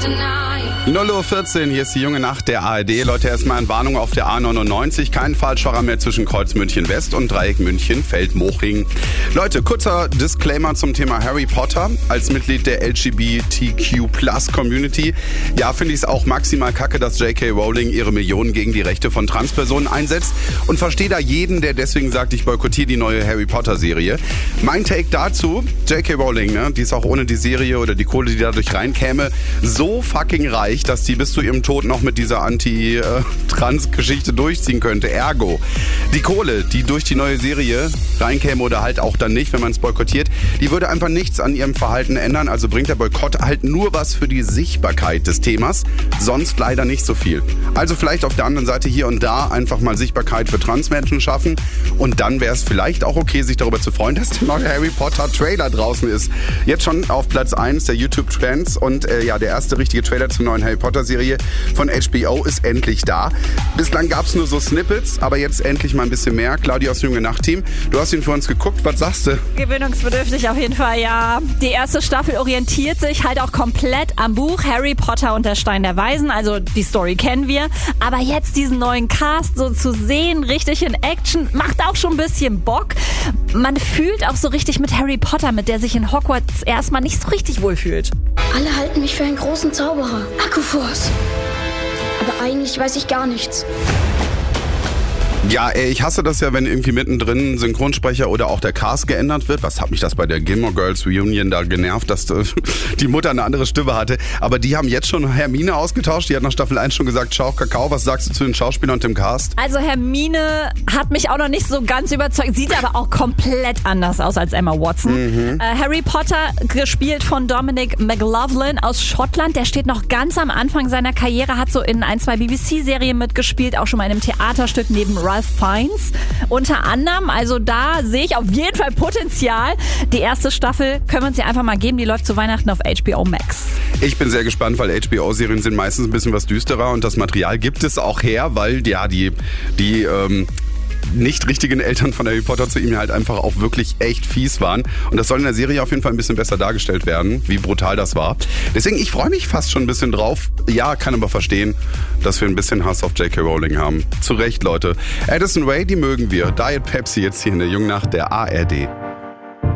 0:14 Uhr, hier ist die junge Nacht der ARD. Leute, erstmal eine Warnung auf der A99. Kein Fahrschauer mehr zwischen Kreuz München West und Dreieck München Feldmoching. Leute, kurzer Disclaimer zum Thema Harry Potter. Als Mitglied der LGBTQ+-Community, ja, finde ich es auch maximal kacke, dass J.K. Rowling ihre Millionen gegen die Rechte von Transpersonen einsetzt. Und verstehe da jeden, der deswegen sagt, ich boykottiere die neue Harry Potter-Serie. Mein Take dazu, J.K. Rowling, ne, die ist auch ohne die Serie oder die Kohle, die dadurch reinkäme, so fucking reich, dass die bis zu ihrem Tod noch mit dieser Anti-Trans-Geschichte durchziehen könnte. Ergo, die Kohle, die durch die neue Serie reinkäme oder halt auch dann nicht, wenn man es boykottiert, die würde einfach nichts an ihrem Verhalten ändern. Also bringt der Boykott halt nur was für die Sichtbarkeit des Themas, sonst leider nicht so viel. Also vielleicht auf der anderen Seite hier und da einfach mal Sichtbarkeit für Transmenschen schaffen und dann wäre es vielleicht auch okay, sich darüber zu freuen, dass der neue Harry Potter Trailer draußen ist. Jetzt schon auf Platz 1 der YouTube Trends und der erste richtige Trailer zur neuen Harry Potter Serie von HBO ist endlich da. Bislang gab es nur so Snippets, aber jetzt endlich mal ein bisschen mehr. Claudia aus dem Junge Nacht Team, du hast ihn für uns geguckt, was sagst du? Gewöhnungsbedürftig auf jeden Fall, ja. Die erste Staffel orientiert sich halt auch komplett am Buch Harry Potter und der Stein der Weisen, also die Story kennen wir, aber jetzt diesen neuen Cast so zu sehen, richtig in Action, macht auch schon ein bisschen Bock. Man fühlt auch so richtig mit Harry Potter, mit der sich in Hogwarts erstmal nicht so richtig wohlfühlt. Alle halten mich für einen großen Zauberer. Akkuforce. Aber eigentlich weiß ich gar nichts. Ja, ich hasse das ja, wenn irgendwie mittendrin ein Synchronsprecher oder auch der Cast geändert wird. Was hat mich das bei der Gilmore Girls Reunion da genervt, dass die Mutter eine andere Stimme hatte. Aber die haben jetzt schon Hermine ausgetauscht. Die hat nach Staffel 1 schon gesagt, ciao Kakao, was sagst du zu den Schauspielern und dem Cast? Also Hermine hat mich auch noch nicht so ganz überzeugt. Sieht aber auch komplett anders aus als Emma Watson. Harry Potter, gespielt von Dominic McLaughlin aus Schottland. Der steht noch ganz am Anfang seiner Karriere, hat so in 1-2 BBC-Serien mitgespielt, auch schon mal in einem Theaterstück neben Ralph Fiennes unter anderem. Also da sehe ich auf jeden Fall Potenzial. Die erste Staffel können wir uns ja einfach mal geben. Die läuft zu Weihnachten auf HBO Max. Ich bin sehr gespannt, weil HBO-Serien sind meistens ein bisschen was düsterer und das Material gibt es auch her, weil ja die nicht richtigen Eltern von Harry Potter zu ihm halt einfach auch wirklich echt fies waren. Und das soll in der Serie auf jeden Fall ein bisschen besser dargestellt werden, wie brutal das war. Deswegen, ich freue mich fast schon ein bisschen drauf. Ja, kann aber verstehen, dass wir ein bisschen Hass auf J.K. Rowling haben. Zu Recht, Leute. Addison Rae, die mögen wir. Diet Pepsi jetzt hier in der Jungen Nacht der ARD.